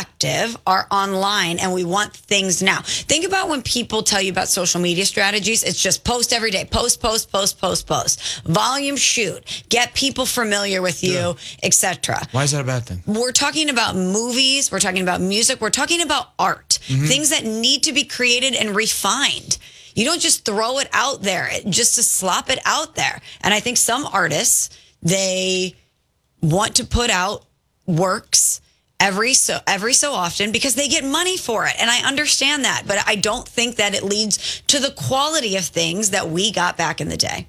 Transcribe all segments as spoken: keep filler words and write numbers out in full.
collective are online and we want things now. Think about when people tell you about social media strategies. It's just post every day. Post, post, post, post, post. Volume, shoot. Get people familiar with you, yeah. et cetera. Why is that a bad thing? We're talking about movies. We're talking about music. We're talking about art. Mm-hmm. Things that need to be created and refined. You don't just throw it out there just to slop it out there. And I think some artists, they want to put out works every so every so often because they get money for it. And I understand that. But I don't think that it leads to the quality of things that we got back in the day.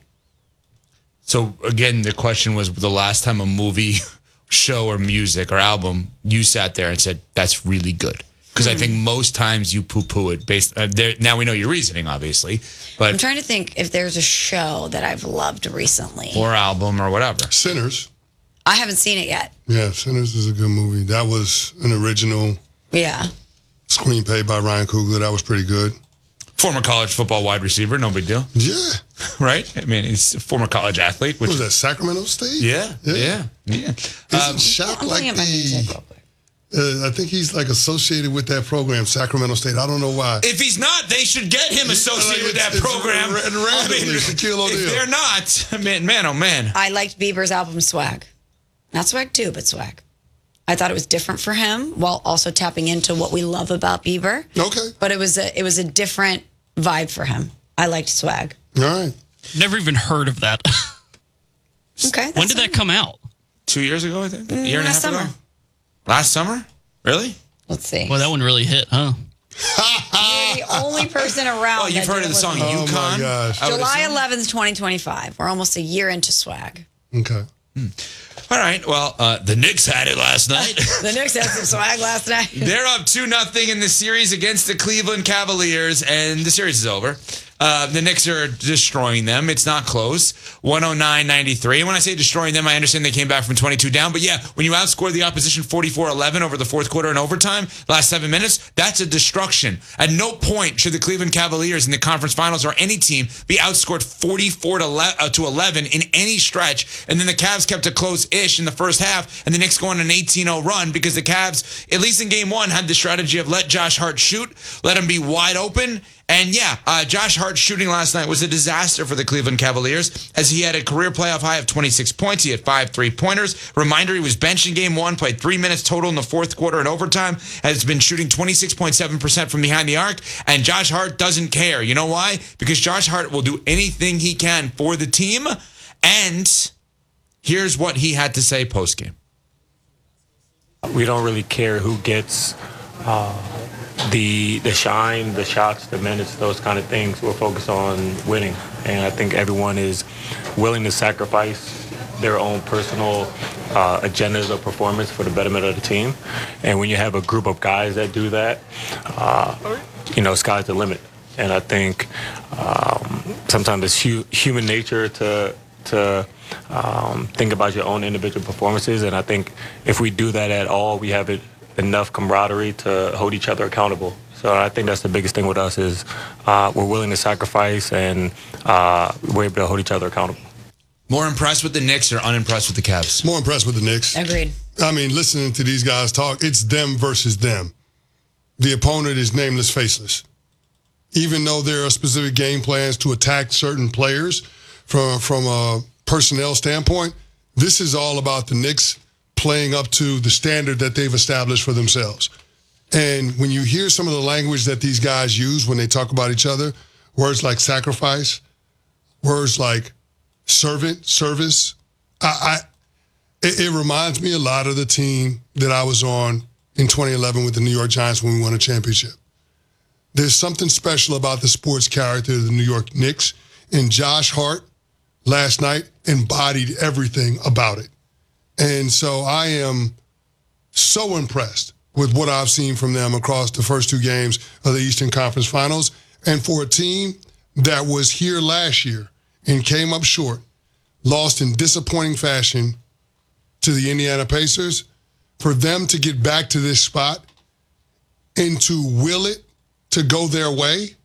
So, again, the question was the last time a movie, show, or music or album, you sat there and said, that's really good. Because I think most times you poo-poo it based. Uh, there, now we know your reasoning, obviously, but I'm trying to think if there's a show that I've loved recently, or album, or whatever. Sinners. I haven't seen it yet. Yeah, Sinners is a good movie. That was an original. Yeah. Screenplay by Ryan Coogler. That was pretty good. Former college football wide receiver, no big deal. Yeah. Right? I mean, he's a former college athlete. Which what was that, Sacramento State? Yeah. Yeah. Yeah. yeah. Isn't um, Shaq like the... Uh, I think he's like associated with that program, Sacramento State. I don't know why. If he's not, they should get him associated like with that program. It's, it's randomly, I mean, Shaquille O'Neal. If they're not, man, man, oh man. I liked Bieber's album Swag. Not Swag two, but Swag. I thought it was different for him while also tapping into what we love about Bieber. Okay. But it was a it was a different vibe for him. I liked Swag. All right. Never even heard of that. Okay. When did that come out? Two years ago, I think. A Mm, year and a half summer. ago. Last summer? Really? Let's see. Well, that one really hit, huh? You're the only person around. Oh, you've that heard of the song Oh, my Yukon? gosh. July eleventh, twenty twenty-five. We're almost a year into Swag. Okay. Hmm. All right. Well, uh, the Knicks had it last night. The Knicks had some swag last night. They're up two nothing in the series against the Cleveland Cavaliers, and the series is over. Uh, the Knicks are destroying them. It's not close. one oh nine ninety-three. And when I say destroying them, I understand they came back from twenty-two down. But yeah, when you outscore the opposition forty-four eleven over the fourth quarter and overtime, last seven minutes, that's a destruction. At no point should the Cleveland Cavaliers in the conference finals or any team be outscored forty-four to eleven in any stretch. And then the Cavs kept it close-ish in the first half, and the Knicks go on an eighteen oh run because the Cavs, at least in game one, had the strategy of let Josh Hart shoot, let him be wide open. And yeah, uh, Josh Hart's shooting last night was a disaster for the Cleveland Cavaliers as he had a career playoff high of twenty-six points. He had five three-pointers. Reminder, he was benched in game one, played three minutes total in the fourth quarter and overtime, has been shooting twenty-six point seven percent from behind the arc, and Josh Hart doesn't care. You know why? Because Josh Hart will do anything he can for the team, and here's what he had to say postgame. We don't really care who gets uh, the the shine, the shots, the minutes, those kind of things. We're focused on winning. And I think everyone is willing to sacrifice their own personal uh, agendas of performance for the betterment of the team. And when you have a group of guys that do that, uh, you know, sky's the limit. And I think um, sometimes it's hu- human nature to to um, think about your own individual performances. And I think if we do that at all, we have it enough camaraderie to hold each other accountable. So I think that's the biggest thing with us is uh, we're willing to sacrifice and uh, we're able to hold each other accountable. More impressed with the Knicks or unimpressed with the Cavs? More impressed with the Knicks. Agreed. I mean, listening to these guys talk, it's them versus them. The opponent is nameless, faceless. Even though there are specific game plans to attack certain players from, from a personnel standpoint, this is all about the Knicks playing up to the standard that they've established for themselves. And when you hear some of the language that these guys use when they talk about each other, words like sacrifice, words like servant, service, I, I it, it reminds me a lot of the team that I was on in twenty eleven with the New York Giants when we won a championship. There's something special about the sports character of the New York Knicks, and Josh Hart last night embodied everything about it. And so I am so impressed with what I've seen from them across the first two games of the Eastern Conference Finals. And for a team that was here last year and came up short, lost in disappointing fashion to the Indiana Pacers, for them to get back to this spot and to will it to go their way,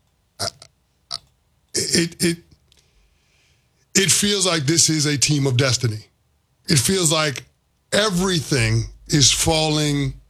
it it it feels like this is a team of destiny. It feels like everything is falling